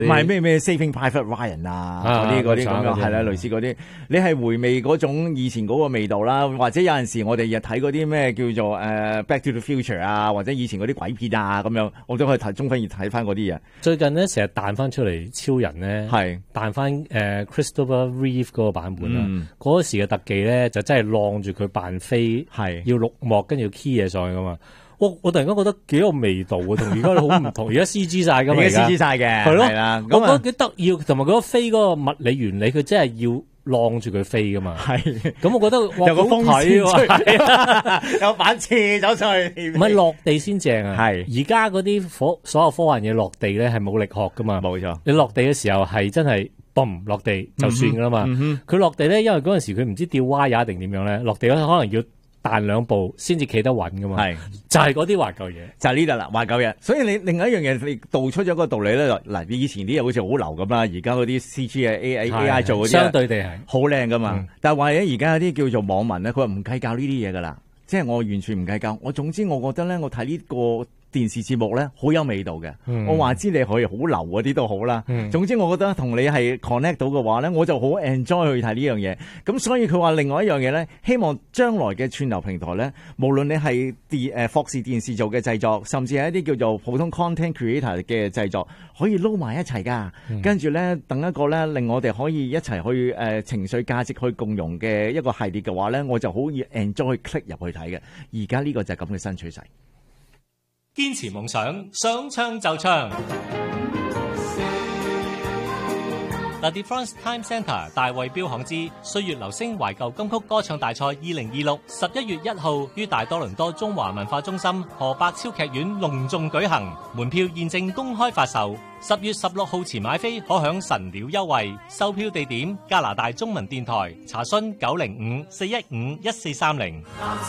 唔係咩 Saving Private Ryan 啊，嗰啲咁樣係啦，類似嗰啲，你係回味嗰種以前嗰個味道啦，或者有陣時我哋日睇嗰啲咩叫做Back to the Future 啊，或者以前嗰啲鬼片啊咁樣，我都可以睇中分要睇翻嗰啲嘢。 最近咧成日彈翻出嚟超人咧，係彈翻Christopher Reeve 嗰個版本啦，嗰時嘅特技咧就真係晾住佢扮飛，係要綠幕跟住要 key 嘢上去噶嘛。我突然間覺得幾有味道啊，同而家好唔同。而家 CG 晒噶嘛， 而家 CG 晒嘅，係咯，係啦。 我覺得幾得意，同埋嗰個飛嗰個物理原理，佢真係要晾住佢飛噶嘛。係。咁我覺得有個風吹，有板斜走上去。 唔係落地先正啊。 係。 而家嗰啲所有科幻嘢落地咧係冇力學噶嘛。 冇錯。 你落地嘅時候係真係嘣落地就算噶啦嘛。佢落地咧，因為嗰陣時佢唔知吊歪呀定點樣咧，落地咧可能要彈兩步先至企得穩噶嘛，係就係嗰啲懷舊嘢， 就係呢度啦，懷舊嘢。所以你另外一樣嘢，你道出咗個道理咧。嗱，你以前啲嘢好似好流咁啦，而家嗰啲 CG 啊 AI 做嗰啲，相對地係好靚噶嘛。但係話咧，而家有啲叫做網民咧，佢話唔計較呢啲嘢噶啦，即係我完全唔計較。我總之我覺得咧，我睇呢個電視節目咧好有味道嘅。我話知你可以好流嗰啲都好啦。總之我覺得同你係 connect 到嘅話咧，我就好 enjoy 去睇呢樣嘢。咁所以佢話另外一樣嘢咧，希望將來嘅串流平台咧，無論你係霍士電視做嘅製作，甚至係一啲叫做普通 content creator 嘅製作，可以撈埋一齊噶。跟住咧，等一個咧令我哋可以一齊去情緒價值去共融嘅一個系列嘅話咧，我就好易 enjoy click 入去睇嘅。而家呢個就係咁嘅新趨勢。 堅持夢想，想唱就唱。The DeFrance Time Centre 大衛標行之歲月流星懷舊金曲歌唱大賽2026 11月1號於大多倫多中華文化中心河百超劇院隆重舉行，門票現正公開發售。10月16號前買飛可享神鳥優惠，售票地點加拿大中文電台，查詢905-415-1430。